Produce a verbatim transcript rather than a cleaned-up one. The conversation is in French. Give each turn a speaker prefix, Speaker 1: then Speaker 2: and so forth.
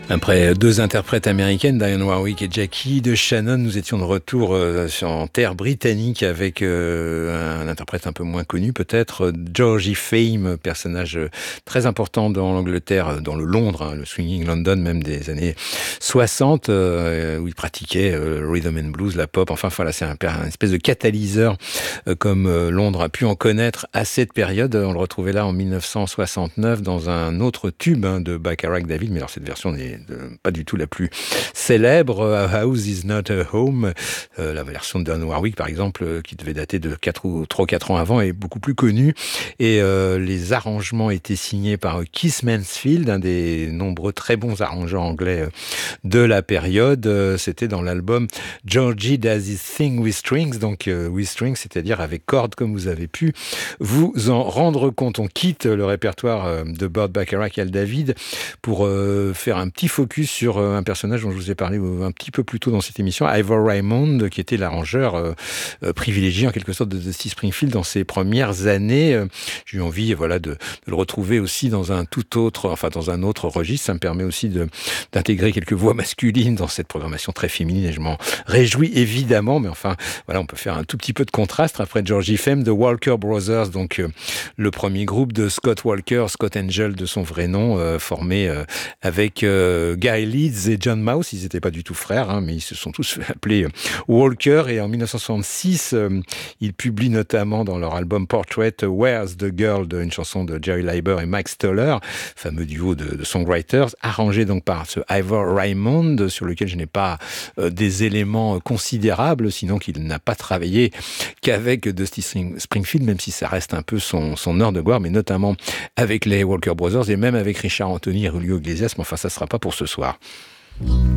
Speaker 1: Après deux interprètes américaines, Dionne Warwick et Jackie DeShannon, nous étions de retour euh, en terre britannique avec euh, un interprète un peu moins connu peut-être, Georgie Fame, personnage très important dans l'Angleterre, dans le Londres, hein, le swinging London même des années soixante, euh, où il pratiquait euh, le rhythm and blues, la pop, enfin voilà, c'est un, un espèce de catalyseur euh, comme euh, Londres a pu en connaître à cette période. On le retrouvait là en dix-neuf cent soixante-neuf dans un autre tube hein, de Bacharach David, mais alors cette version n'est de, pas du tout la plus célèbre, A House is not a Home. Euh, la version de Dionne Warwick, par exemple, euh, qui devait dater de quatre ou trois ou quatre ans avant, est beaucoup plus connue. Et euh, les arrangements étaient signés par Keith Mansfield, un des nombreux très bons arrangeurs anglais euh, de la période. Euh, c'était dans l'album Georgie Does His Thing with Strings, donc euh, with strings, c'est-à-dire avec cordes, comme vous avez pu vous en rendre compte. On quitte le répertoire euh, de Burt Bacharach et Al David pour euh, faire un petit focus sur euh, un personnage dont je vous ai parlé euh, un petit peu plus tôt dans cette émission, Ivor Raymond, qui était l'arrangeur euh, euh, privilégié en quelque sorte de Dusty Springfield dans ses premières années. Euh, j'ai eu envie, voilà, de, de le retrouver aussi dans un tout autre, enfin dans un autre registre. Ça me permet aussi de d'intégrer quelques voix masculines dans cette programmation très féminine et je m'en réjouis évidemment. Mais enfin, voilà, on peut faire un tout petit peu de contraste après Georgie Fame, The Walker Brothers, donc euh, le premier groupe de Scott Walker, Scott Angel de son vrai nom, euh, formé euh, avec euh, Guy Leeds et John Mouse. Ils n'étaient pas du tout frères, hein, mais ils se sont tous fait appeler euh, Walker. Et en dix-neuf cent soixante-six, euh, ils publient notamment dans leur album Portrait Where's the Girl, de, une chanson de Jerry Leiber et Mike Stoller, fameux duo de, de songwriters, arrangé donc par ce Ivor Raymond, sur lequel je n'ai pas euh, des éléments considérables, sinon qu'il n'a pas travaillé qu'avec Dusty Springfield, même si ça reste un peu son, son heure de gloire, mais notamment avec les Walker Brothers et même avec Richard Anthony et Julio Iglesias. Mais enfin, ça ne sera pas pour ce soir.